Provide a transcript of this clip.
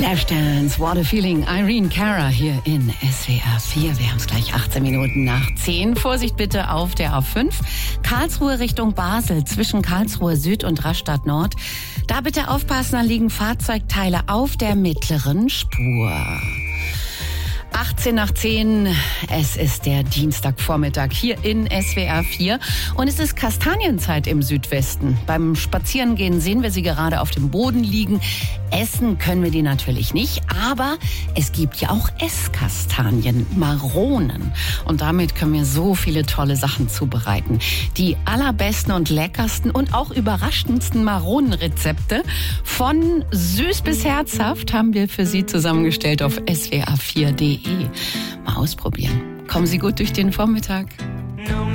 Flashdance, What a Feeling, Irene Cara hier in SWR 4. Wir haben es gleich 18 Minuten nach 10. Vorsicht bitte auf der A5. Karlsruhe Richtung Basel, zwischen Karlsruhe Süd und Rastatt Nord. Da bitte aufpassen, da liegen Fahrzeugteile auf der mittleren Spur. 18 nach 10, es ist der Dienstagvormittag hier in SWR 4 und es ist Kastanienzeit im Südwesten. Beim Spazierengehen sehen wir sie gerade auf dem Boden liegen. Essen können wir die natürlich nicht, aber es gibt ja auch Esskastanien, Maronen. Und damit können wir so viele tolle Sachen zubereiten. Die allerbesten und leckersten und auch überraschendsten Maronenrezepte von süß bis herzhaft haben wir für Sie zusammengestellt auf swr4.de. Mal ausprobieren. Kommen Sie gut durch den Vormittag.